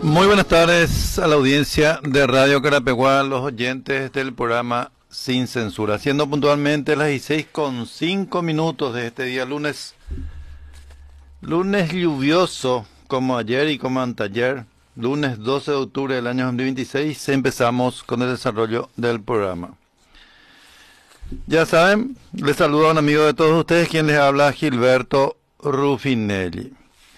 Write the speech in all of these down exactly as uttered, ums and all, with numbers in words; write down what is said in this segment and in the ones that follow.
Muy buenas tardes a la audiencia de Radio Carapeguá, los oyentes del programa Sin Censura. Siendo puntualmente las dieciséis con cinco minutos de este día lunes, lunes lluvioso como ayer y como anteayer, lunes doce de octubre del año dos mil veintiséis, empezamos con el desarrollo del programa. Ya saben, les saludo a un amigo de todos ustedes, quien les habla, Gilberto Rufinelli.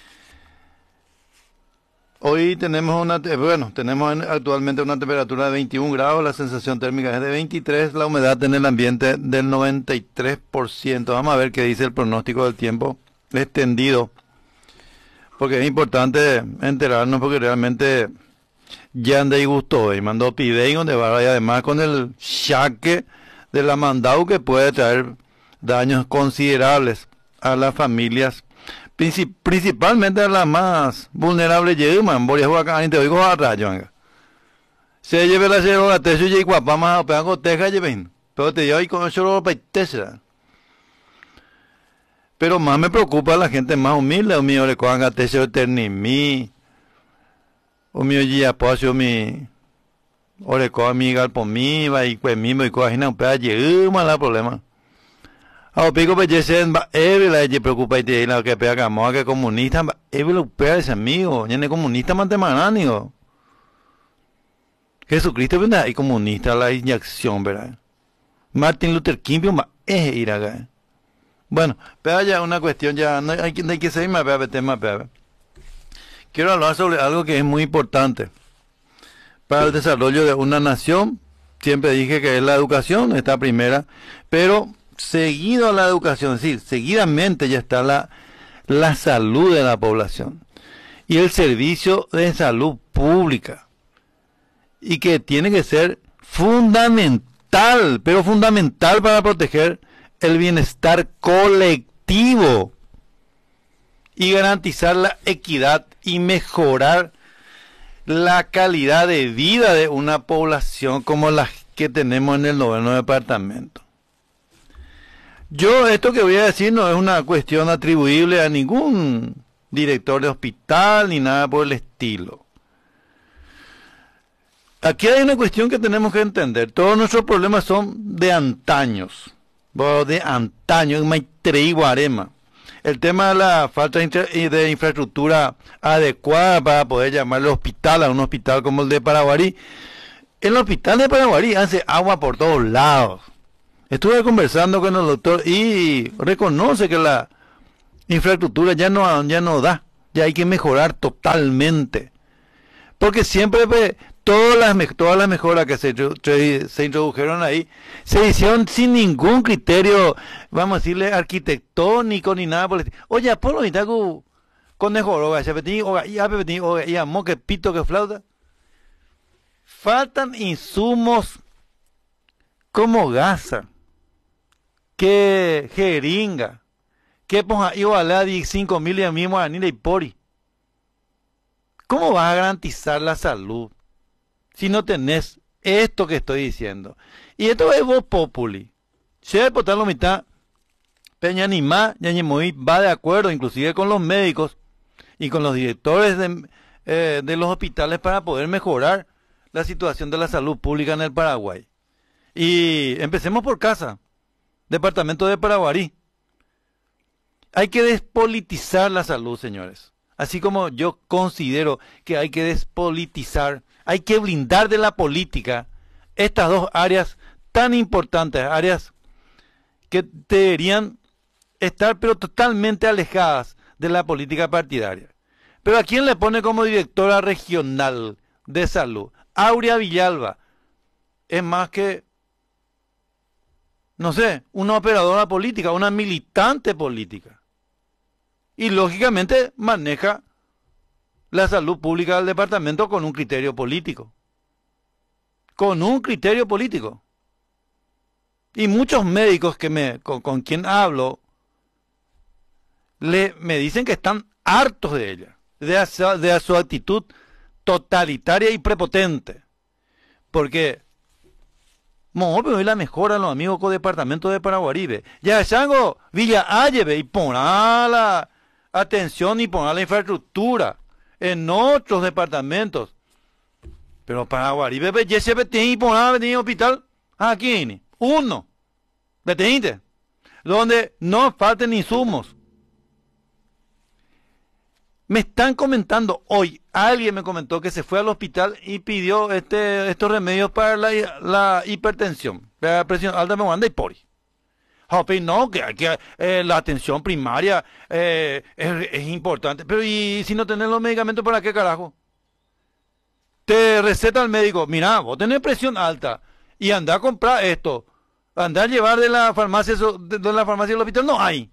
Hoy tenemos una, bueno, tenemos actualmente una temperatura de veintiún grados, la sensación térmica es de veintitrés, la humedad en el ambiente del noventa y tres por ciento. Vamos a ver qué dice el pronóstico del tiempo extendido, porque es importante enterarnos, porque realmente ya anda y gustó, y mandó pide y donde va, y además con el chaque de la Mandau, que puede traer daños considerables a las familias, principalmente a las más vulnerables. Lleguman, Boris Huacán, te oigo a rayo, se lleve la cero a teso y guapa más a pegar teja lleven, pero te llevo y con eso paitesa. Pero más me preocupa la gente más humilde, o mío le cojan a teso eternimi, o mío ya pasio mi, o le cojan mi galpomí, va y pues mismo y cojan un pedazo lleguman la problema. A pico pues ya se va every la que preocupa y te la que pega camo que comunista every lo pega ese amigo ya ne comunista mantemananigo Jesucristo verdad y comunista la inyección verdad Martin Luther King va es ir acá. Bueno, pero ya una cuestión ya no hay que no hay que seguir más para tema para quiero hablar sobre algo que es muy importante para el desarrollo de una nación. Siempre dije que es la educación, esta primera, pero seguido a la educación, es decir, seguidamente ya está la, la salud de la población y el servicio de salud pública, y que tiene que ser fundamental, pero fundamental para proteger el bienestar colectivo y garantizar la equidad y mejorar la calidad de vida de una población como la que tenemos en el noveno departamento. Yo esto que voy a decir no es una cuestión atribuible a ningún director de hospital ni nada por el estilo. Aquí hay una cuestión que tenemos que entender. Todos nuestros problemas son de antaños, de antaños, Maitrey Guarema. El tema de la falta de infraestructura adecuada para poder llamarle hospital a un hospital como el de Paraguarí. El hospital de Paraguarí hace agua por todos lados. Estuve conversando con el doctor y reconoce que la infraestructura ya no, ya no da, ya hay que mejorar totalmente. Porque siempre pues, todas las, todas las mejoras que se, se introdujeron ahí se hicieron sin ningún criterio, vamos a decirle, arquitectónico ni nada por el estilo. Oye, por lo menos con mejor, y amo que pito que flauta. Faltan insumos como gasa, que jeringa, que ponga igual a cinco mil y a mismo a y pori. ¿Cómo vas a garantizar la salud si no tenés esto que estoy diciendo? Y esto es voz populi. Si hay por la mitad, Peña ni más, ya ni muy va de acuerdo, inclusive con los médicos y con los directores de, eh, de los hospitales para poder mejorar la situación de la salud pública en el Paraguay. Y empecemos por casa, departamento de Paraguarí. Hay que despolitizar la salud, señores. Así como yo considero que hay que despolitizar, hay que blindar de la política estas dos áreas tan importantes, áreas que deberían estar pero totalmente alejadas de la política partidaria. Pero ¿a quién le pone como directora regional de salud? Aurea Villalba. Es más que, no sé, una operadora política, una militante política. Y lógicamente maneja la salud pública del departamento con un criterio político. Con un criterio político. Y muchos médicos que me, con, con quien hablo, le, me dicen que están hartos de ella, de, esa, de su actitud totalitaria y prepotente. Porque no, pero es la mejora a los amigos con departamento de Paraguarí. Ya Chango, Villa Ayebe, y ponga la atención y ponga la infraestructura. en otros departamentos. Pero para Guaribe, ya se tiene por nada hospital. Aquí, uno. Detente. Donde no falten insumos. Me están comentando hoy, alguien me comentó que se fue al hospital y pidió este, estos remedios para la, la hipertensión, la presión alta, me manda y pori. Jope, no, que, que eh, la atención primaria eh, es, es importante. Pero ¿y si no tenés los medicamentos, para qué carajo? Te receta el médico, mira, vos tenés presión alta y anda a comprar esto. Anda a llevar de la farmacia, de, de la farmacia del hospital, no hay.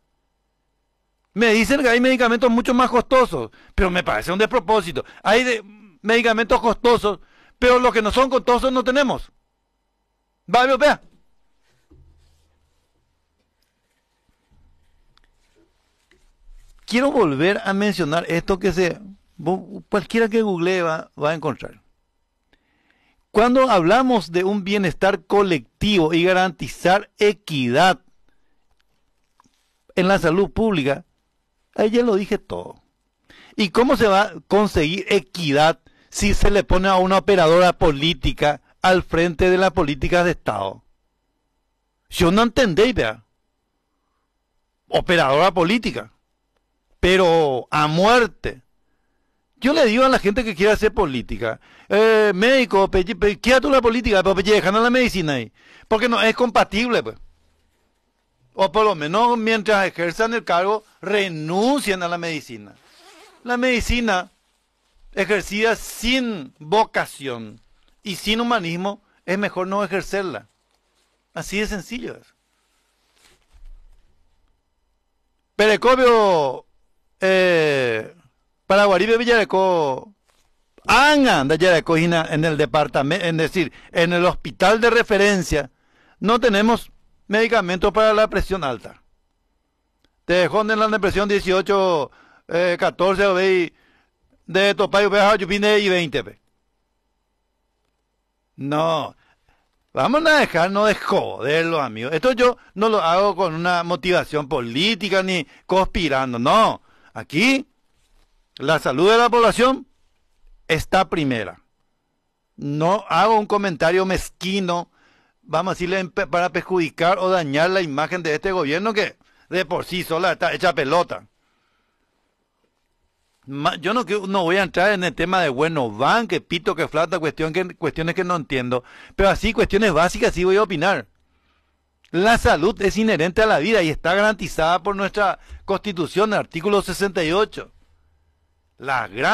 Me dicen que hay medicamentos mucho más costosos, pero me parece un despropósito. Hay de, medicamentos costosos, pero los que no son costosos no tenemos. Va, vea. Quiero volver a mencionar esto que se, cualquiera que google va, va a encontrar. Cuando hablamos de un bienestar colectivo y garantizar equidad en la salud pública, ahí ya lo dije todo. ¿Y cómo se va a conseguir equidad si se le pone a una operadora política al frente de las políticas de Estado? Yo no entendéis, vea. Operadora política. Pero a muerte. Yo le digo a la gente que quiere hacer política, eh, médico, quédate la política, pero dejan a la medicina ahí. Porque no es compatible, pues. O por lo menos mientras ejerzan el cargo, renuncian a la medicina. La medicina ejercida sin vocación y sin humanismo, es mejor no ejercerla. Así de sencillo es. Perecopio, eh, para Guaribe Villarecó, anda Villarecó en el departamento, es decir, en el hospital de referencia, no tenemos medicamentos para la presión alta. Te dejó en la depresión dieciocho, eh, catorce, ve, de Topayo, ve, y veinte, ve. No, vamos a dejarnos de joderlo, amigos. Esto yo no lo hago con una motivación política ni conspirando, no. Aquí, la salud de la población está primera. No hago un comentario mezquino, vamos a decirle, para perjudicar o dañar la imagen de este gobierno que de por sí sola está hecha pelota. Yo no, no voy a entrar en el tema de bueno van, que pito, que flauta, cuestión que, cuestiones que no entiendo, pero así cuestiones básicas sí voy a opinar. La salud es inherente a la vida y está garantizada por nuestra Constitución, artículo sesenta y ocho. La gran